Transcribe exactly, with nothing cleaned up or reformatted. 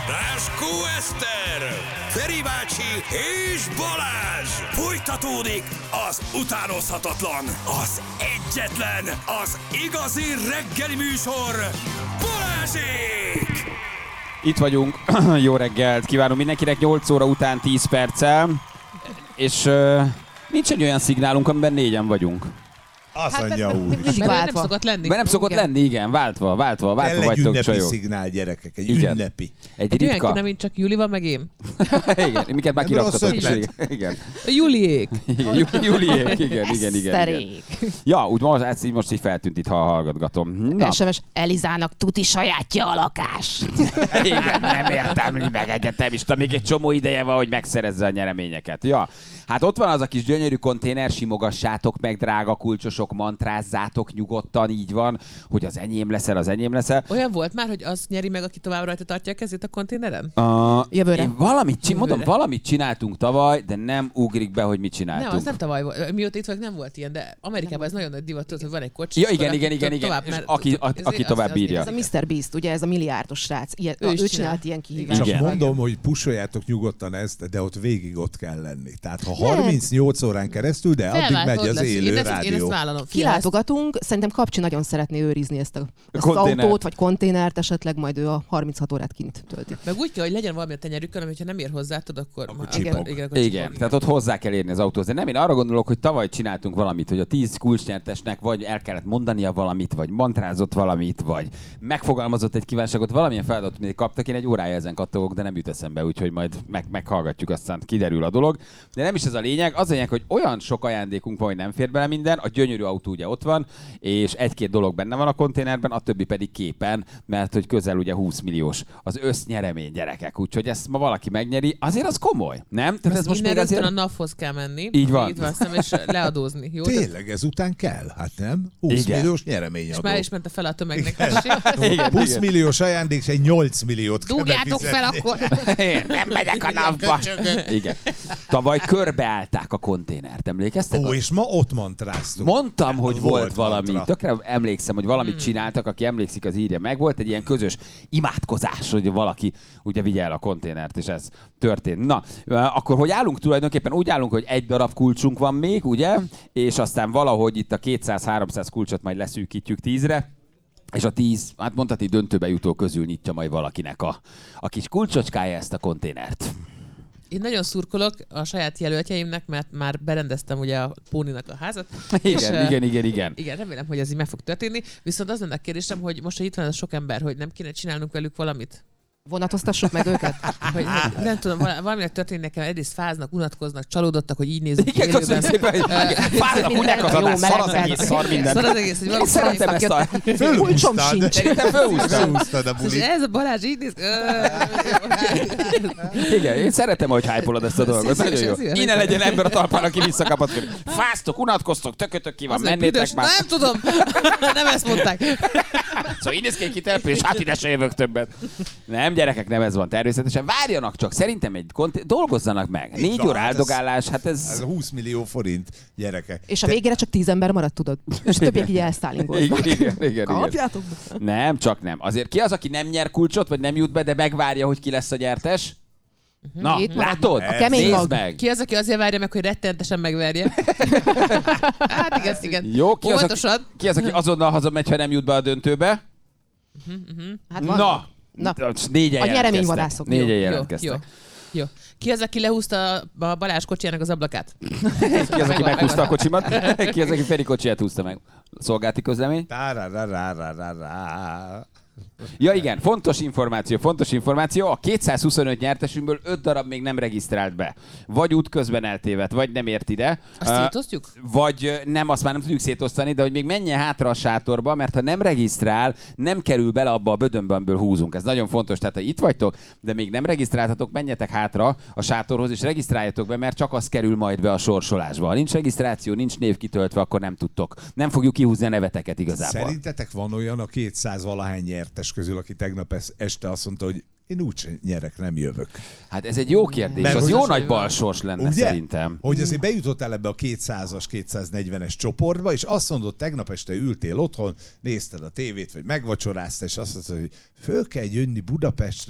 Ráskó Eszter, Feri bácsi és Balázs. Folytatódik az utánozhatatlan, az egyetlen, az igazi reggeli műsor, Balázsék! Itt vagyunk, jó reggelt kívánunk mindenkinek, nyolc óra után tíz perccel, és uh, nincs egy olyan szignálunk, amiben négyen vagyunk. Az hát anyja úr. Mert nem szokott lenni. Mert nem szokott igen. lenni, igen, váltva, váltva, váltva Kell egy vagytok ünnepi csajok. szignál, gyerekek, egy Igen. ünnepi. Egy Egy olyan ritka. kéne, mint csak Juli van, meg én. Igen, miket már Nem rossz kiraktatok is. ötlet. Igen. A Juliék. Igen, Ju- Juliék, igen, igen, igen, igen. Eszterék. Ja, úgy most, ez így most így feltűnt itt, ha hallgatgatom. Na, es em es Elizának tuti sajátja a lakás. igen, nem értem meg egyetemista, még egy csomó ideje van, hogy megszerezze a nyereményeket. Ja, hát ott van az a kis gyönyörű konténer, simogassátok meg, drága kulcsosok, mantrázzátok nyugodtan, így van, hogy az enyém leszel, az enyém leszel. Olyan volt már, hogy az nyeri meg, aki tovább rajta tartja a kezét a konténeren? Uh, Jövőre. Én valamit, csin- mondom, Jövőre. valamit csináltunk tavaly, de nem ugrik be, hogy mit csináltunk. Nem, az nem tavaly volt. Mióta itt vagyok, nem volt ilyen, de Amerikában ez nagyon nagy divat, tudod, hogy van egy kocsi. Ja, és igen, akkor igen, aki igen, igen. tovább És már- aki- a- ez- aki az- tovább az- bírja. Ez a miszter Beast, ugye ez a milliárdos srác. Ilyen, Ő ő, is ő csinál. csinált ilyen kihívásokat. Igen. Csak mondom, hogy pusoljátok nyugodtan ezt, de ott végig ott kell lenni. Tehát ha harmincnyolc órán keresztül, de addig Felvált, megy ott az lesz. élő én ezt, Én ezt rádió. vállalom. Kilátogatunk, szerintem Kapcsi nagyon szeretné őrizni ezt, a, ezt az konténert. autót, vagy konténert, esetleg majd ő a harminchat órát kint tölti. Meg úgy kell, hogy legyen valami a tenyerükön, hogyha nem ér hozzá, tudod, akkor... Akkor ma- csipog. igen, akkor Igen, csipog. tehát ott hozzá kell érni az autóhoz. De nem, én arra gondolok, hogy tavaly csináltunk valamit, hogy a tíz kulcsnyertesnek vagy el kellett mondania valamit, vagy mantrázott valamit, vagy megfogalmazott egy kívánságot, valamilyen feladatot mindig kaptak. Én egy órája ezen kattogok, de nem jut eszembe, úgyhogy majd meg, meghallgatjuk, aztán kiderül a dolog. De nem is ez a lényeg. Az a lényeg, hogy olyan sok ajándékunk van, hogy nem fér bele minden. A gyönyörű autó ugye ott van, és egy-két dolog benne van a konténerben, a többi pedig képen, mert hogy közel ugye húsz milliós az össznyeremény, gyerekek. Úgyhogy ezt ma valaki megnyeri, azért az komoly, nem? Tehát ez most még Innen azért... rögtön a NAV-hoz kell menni. Így van. Itt van, azt hiszem, és leadózni. Jó? Tényleg, ezután kell? Hát nem? húsz Igen. milliós És nyereményadó. már is ment a fel a tömegnek. Igen, húsz igen. milliós ajándék, és egy nyolc milliót kell Dugjátok fel befizetni. akkor! Én nem megyek a napba. Igen. Tavaly körbeállták a konténert, emlékeztek? Ó, és ma ott mantráztunk. Mondtam, hogy volt, Volt valami. mantra. Tökre emlékszem, hogy valamit csináltak, aki emlékszik, az írja meg. Volt egy ilyen közös imádkozás, hogy valaki ugye vigye el a konténert, és ez történt. Na, akkor hogy állunk tulajdonképpen? Úgy állunk, hogy egy darab kulcsunk van még, ugye? És aztán valahogy itt a kétszáz-háromszáz kulcsot majd leszűkítjük tízre. És a tíz, hát mondhatni döntőbe jutó közül nyitja majd valakinek a, a kis kulcsocskája ezt a konténert. Én nagyon szurkolok a saját jelöltjeimnek, mert már berendeztem ugye a Póninak a házat. Igen, és, igen, igen, igen. Igen, remélem, hogy ez így meg fog történni. Viszont az lenne a kérdésem, hogy most, hogy itt van ez a sok ember, hogy nem kéne csinálnunk velük valamit? Vonatoztassuk meg őket? Hogy, hogy nem tudom, vala- valaminek történik nekem, egyrészt fáznak, unatkoznak, csalódottak, hogy így nézünk ki Igen, köszönöm szépen, hogy fáznak, unják az adás, szar az egész, szar minden. Szar az egész, hogy Én valami szeretem ezt a... Kulcsom sincs. Szerintem fölhúztam. Fölhúztad a És bulit. ez a Balázs így néz... Igen, én szeretem, hogy hype-olod ezt a dolgot. Nagyon jó. Szívesen. Innen legyen ember a talpán, aki visszakapott. Fáztok, unatkoztok, tökötök ki van, Az egy mennétek büdös, már. nem tudom, nem ezt mondták. Szóval így néz ki egy kitelpés, hát ide se jövök többet. Nem, gyerekek, nem ez van természetesen. Várjanak csak, szerintem egy konté- dolgozzanak meg. Négy van, óra hát ez- áldogálás, hát Ez ez... a húsz millió forint, gyerekek. És a végére csak tíz ember maradt, tudod? És többiek így elszállingoltak. Igen, igen, igen, igen. Kapjátok be. Nem, csak nem. Azért ki az, aki nem nyer kulcsot, vagy nem jut be, de megvárja, hogy ki lesz a gyertes? Na, Itt látod? a kemény Nézd mag. meg. Ki az, aki azért várja meg, hogy rettentesen megverje? Hát igen, igen. Jó, ki az, aki, Óvatosan. ki az, aki azonnal hazamegy, ha nem jut be a döntőbe? Hát van. Na, Na. négyen A jelentkeztek. nyereményvadászok. Négyen Jó, jelentkeztek. jó. Jó. Ki az, aki lehúzta a Balázs kocsijának az ablakát? Ki az, aki meghúzta a kocsimat? Ki az, aki Feri kocsiját húzta meg? Szolgálati közlemény? Tárárárárárá. Ja igen, fontos információ, fontos információ. A kétszázhuszonöt nyertesünkből öt darab még nem regisztrált be. Vagy útközben eltévedt, vagy nem ért ide. Azt Uh, szétosztjuk? Vagy ö, nem, azt már nem tudjuk szétosztani, de hogy még menjen hátra a sátorba, mert ha nem regisztrál, nem kerül bele abba a bödönbe, amiből húzunk. Ez nagyon fontos. Tehát ha itt vagytok, de még nem regisztráltatok, menjetek hátra a sátorhoz, és regisztráljatok be, mert csak az kerül majd be a sorsolásba. Ha nincs regisztráció, nincs név kitöltve, akkor nem tudtok. Nem fogjuk kihúzni a neveteket igazából. Szerintetek van olyan a kétszáz valahány nyertes közül, aki tegnap es- este azt mondta, hogy én úgy nyerek, nem jövök. Hát ez egy jó kérdés. Mert Az hogy jó az- nagy balsors lenne Ugye? szerintem. Hogy azért bejutottál ebbe a kétszázas, kétszáznegyvenes csoportba, és azt mondod, tegnap este ültél otthon, nézted a tévét, vagy megvacsoráztál, és azt mondtad, hogy föl kell jönni Budapestre,